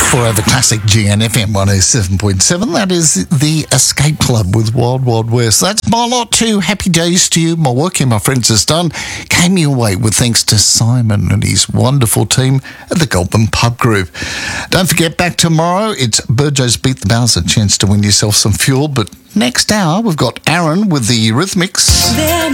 For over classic GNFM 107.7, that is the Escape Club with Wild Wild West. That's my lot too. Happy days to you. My work here, my friends, is done. Came your way with thanks to Simon and his wonderful team at the Goldman Pub Group. Don't forget, back tomorrow, it's Burjo's Beat the Bowers, a chance to win yourself some fuel. But next hour, we've got Aaron with the Eurythmics.